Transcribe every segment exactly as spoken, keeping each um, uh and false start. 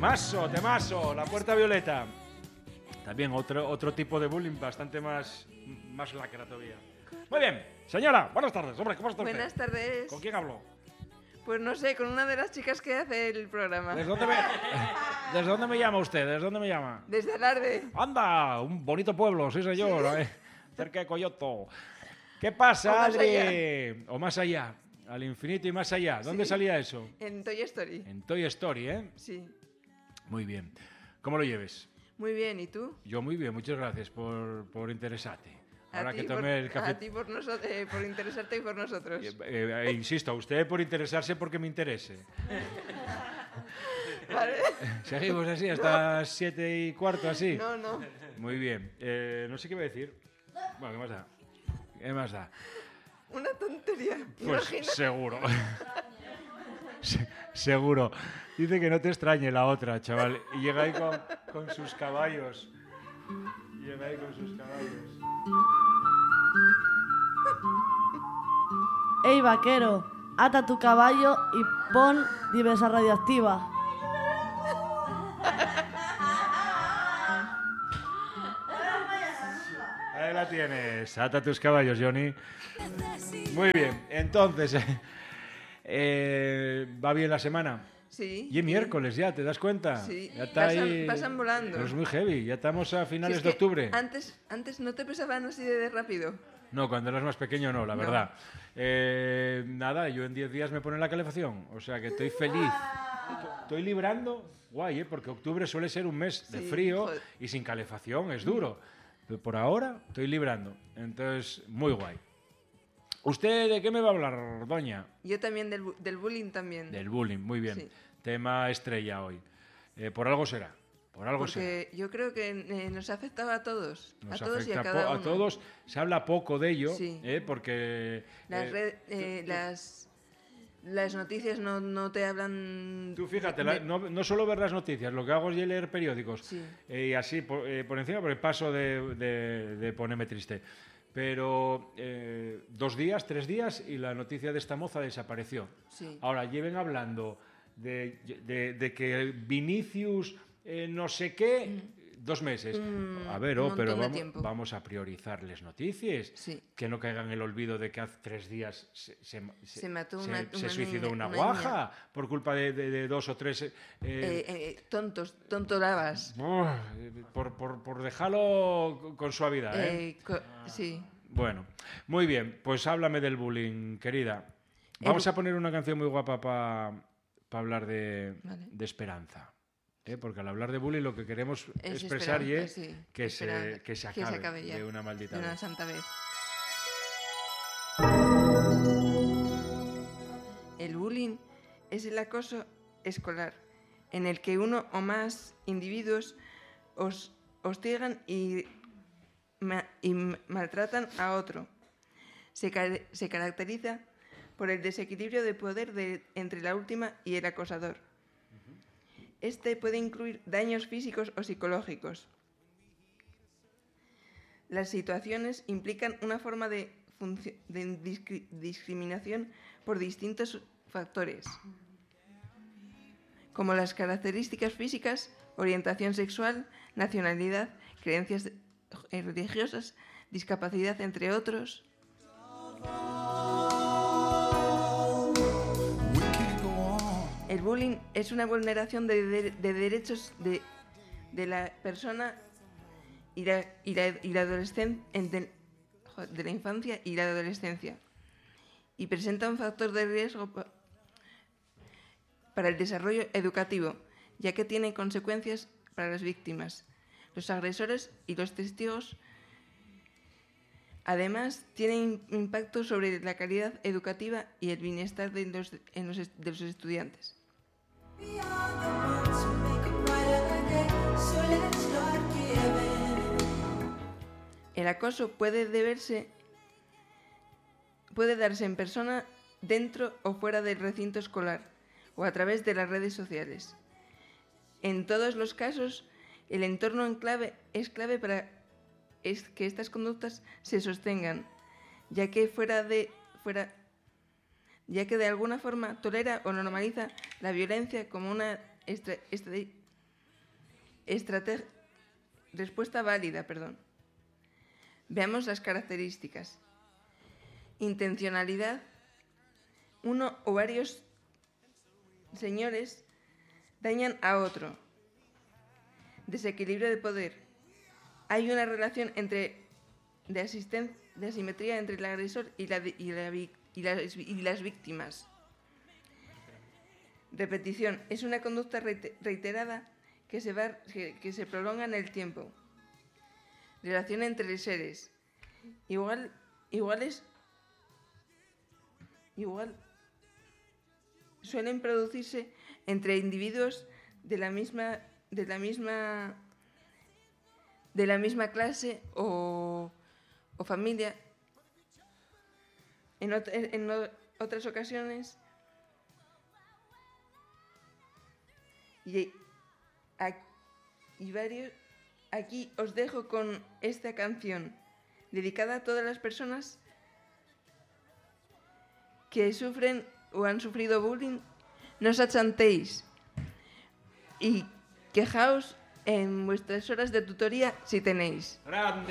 Temazo, temazo, La Puerta Violeta. También otro, otro tipo de bullying bastante más, más lacra todavía. Muy bien, señora, buenas tardes. Hombre, ¿cómo está usted? Buenas tardes. ¿Con quién hablo? Pues no sé, con una de las chicas que hace el programa. ¿Desde dónde me, ¿desde dónde me llama usted? ¿Desde dónde me llama? Desde Alarde. Anda, un bonito pueblo, sí señor, eh, cerca de Coyoto. ¿Qué pasa, O más Adri? allá. O más allá, al infinito y más allá. ¿Dónde Sí. salía eso? En Toy Story. En Toy Story, ¿eh? Sí. Muy bien. ¿Cómo lo lleves? Muy bien, ¿y tú? Yo muy bien, muchas gracias por, por interesarte. A Ahora ti que por- tomé el café... A ti por, noso- eh, por interesarte y por nosotros. Eh, eh, insisto, a usted por interesarse porque me interese. ¿Vale? Seguimos así hasta las siete y cuarto, así. No, no. Muy bien. Eh, no sé qué voy a decir. Bueno, ¿qué más da? ¿Qué más da? Una tontería. Pues Imagina. seguro. Se- seguro. Dice que no te extrañe la otra, chaval. Y llega ahí con, con sus caballos. Llega ahí con sus caballos. Ey, vaquero, ata tu caballo y pon diversa radioactiva. Ahí la tienes. Ata tus caballos, Johnny. Muy bien. Entonces, eh, ¿va bien la semana? Sí. Y es miércoles ya, ¿te das cuenta? Sí. Ya está Pasan- ahí. pasan volando. Pero es muy heavy. Ya estamos a Si finales es de que octubre. Antes, antes no te pesaban así de rápido. No, cuando eras más pequeño no, la No. verdad. Eh, nada, yo en diez días me pone la calefacción. O sea que estoy feliz. Estoy librando, guay, ¿eh? Porque octubre suele ser un mes de Sí, frío joder. y sin calefacción, es duro. Pero por ahora estoy librando. Entonces, muy guay. ¿Usted de qué me va a hablar, doña? Yo también del, bu- del bullying también. Del bullying, muy bien. Sí. Tema estrella hoy. Eh, por algo será. Por algo será. Porque yo creo que eh, nos afectaba a todos. Nos a todos y a afecta cada po- uno. a todos. Se habla poco de ello, Sí. eh, porque... Las, eh, red- eh, las, las noticias no, no te hablan... Tú fíjate, de- la- no, no solo ver las noticias, lo que hago es leer periódicos. Sí. Eh, y así por, eh, por encima, porque paso de, de- de ponerme triste. Pero eh, dos días, tres días y la noticia de esta moza desapareció. Sí. Ahora, lleven hablando de, de- de que Vinicius eh, no sé qué, dos meses. Mm, a ver, un oh, montón pero de vamos, tiempo. vamos a priorizar las noticias. Sí. Que no caigan en el olvido de que hace tres días se, se, Se mató se- una- se una suicidó niña- una una guaja por culpa de, de- de dos o tres... eh, Eh, eh, tontos, tontorabas. Uf, por, por, por dejarlo con suavidad, ¿eh? Eh, co- sí. Bueno, muy bien, pues háblame del bullying, querida. Vamos El- a poner una canción muy guapa para hablar de, Vale. de esperanza. ¿eh? Porque al hablar de bullying lo que queremos Es expresar y esperanza, es sí, que, esperanza, se, que se que se acabe, acabe ya, de una maldita de una vez. santa vez. El bullying es el acoso escolar, en el que uno o más individuos os hostigan y, ma- y m- maltratan a otro. Se, ca- se caracteriza por el desequilibrio de poder de- entre la última y el acosador. Este puede incluir daños físicos o psicológicos. Las situaciones implican una forma de, funci- de discri- discriminación por distintos factores, como las características físicas, orientación sexual, nacionalidad, creencias eh, religiosas, discapacidad, entre otros. El bullying es una vulneración de, de- de derechos de, de la persona y la, y la, y la adolescen- en- de, joder, de la infancia y la adolescencia, y presenta un factor de riesgo pa- para el desarrollo educativo, ya que tiene consecuencias para las víctimas, los agresores y los testigos. Además, tiene im- impacto sobre la calidad educativa y el bienestar de los, en los est- de los estudiantes. El acoso puede deberse, puede darse en persona, dentro o fuera del recinto escolar, o a través de las redes sociales. En todos los casos, el entorno en clave es clave para es que estas conductas se sostengan, ya que fuera de fuera ya que de alguna forma tolera o normaliza la violencia como una estra- estra- Estrate- Respuesta válida, perdón. Veamos las características. Intencionalidad. Uno o varios señores dañan a otro. Desequilibrio de poder. Hay una relación entre de, asisten, de asimetría entre el agresor y, la, y, la, y, las, y las víctimas. Repetición. Es una conducta reiterada que se, va, que, que se prolonga en el tiempo. Relación entre seres. Igual, iguales. Igual. Suelen producirse entre individuos de la misma, de la misma, de la misma clase o, o familia. En, ot- en o- otras ocasiones. Y, a- y varios. Aquí os dejo con esta canción dedicada a todas las personas que sufren o han sufrido bullying. No os achantéis y quejaos en vuestras horas de tutoría si tenéis. ¡Grande!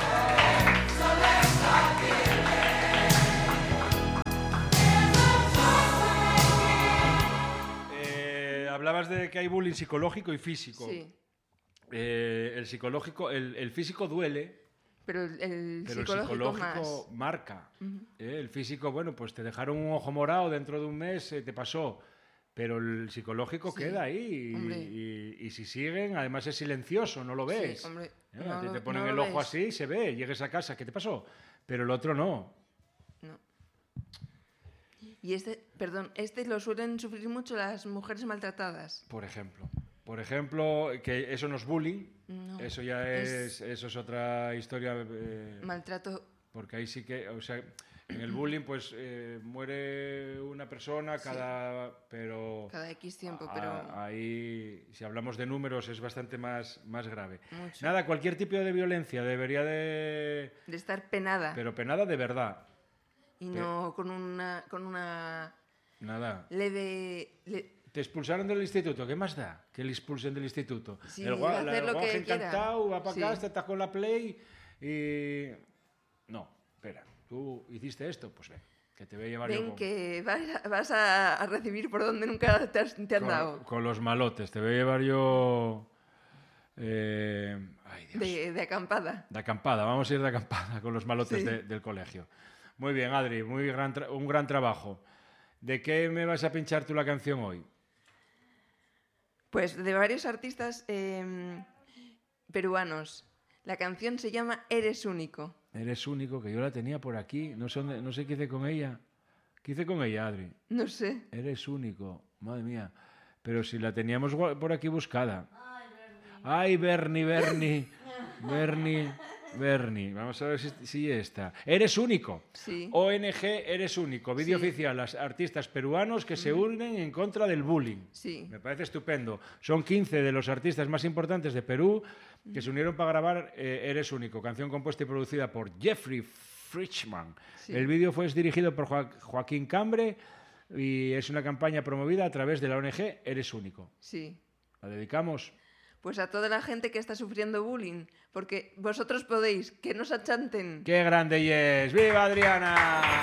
Eh, hablabas de que hay bullying psicológico y físico. Sí, Eh, el psicológico, el, el físico duele, pero el, el pero el psicológico, psicológico más. marca. Ujú. Eh, el físico, bueno, pues te dejaron un ojo morado dentro de un mes, eh, te pasó. Pero el psicológico Sí, queda ahí y, hombre. y- y si siguen, además es silencioso, no lo ves. Sí, hombre, Eh, no a ti lo- te ponen no el lo ojo ves. así, se ve, llegues a casa, ¿qué te pasó? Pero el otro no. No. Y este, perdón, este lo suelen sufrir mucho las mujeres maltratadas. Por ejemplo. Por ejemplo, que eso no es bullying, No, eso ya es, es- eso es otra historia, eh, Maltrato, porque ahí sí que, o sea, en el bullying pues eh, muere una persona cada, pero cada X tiempo, a- pero ahí, si hablamos de números, es bastante más, más grave. mucho. Nada, cualquier tipo de violencia debería de, De estar penada pero penada de verdad, y no con una, con una nada. leve... le- Te expulsaron del instituto, ¿qué más da que le expulsen del instituto? Sí, el va a gua- hacer el lo guaje que quiera. encantado, va para Sí. casa, está con la Play y... No, espera, tú hiciste esto, pues ven, que te voy a llevar yo Ven con, que vas a, vas a- a recibir por donde nunca te, has- te han con- dado. con los malotes, te voy a llevar yo... eh, ay, Dios. De, de acampada. De acampada, vamos a ir de acampada con los malotes Sí. de- del colegio. Muy bien, Adri, muy gran tra- un gran trabajo. ¿De qué me vas a pinchar tú la canción hoy? Pues de varios artistas eh, peruanos. La canción se llama Eres único. Eres único, que yo la tenía por aquí. No sé, dónde- no sé qué hice con ella. ¿Qué hice con ella, Adri? No sé. Eres único. Madre mía. Pero si la teníamos gua- por aquí buscada. Ay, Bernie, Bernie. Bernie, Bernie. Vamos a ver si, si está. Eres único. Sí. O N G Eres único. Vídeo Sí. oficial. Las artistas peruanos que se unen en contra del bullying. Sí. Me parece estupendo. Son quince de los artistas más importantes de Perú que se unieron para grabar eh, Eres único, canción compuesta y producida por Jeffrey Frischman. Sí. El vídeo fue dirigido por Joa- Joaquín Cambre y es una campaña promovida a través de la O N G Eres único. Sí. La dedicamos. Pues a toda la gente que está sufriendo bullying. Porque vosotros podéis, que no se achanten. ¡Qué grande y es! ¡Viva Adriana!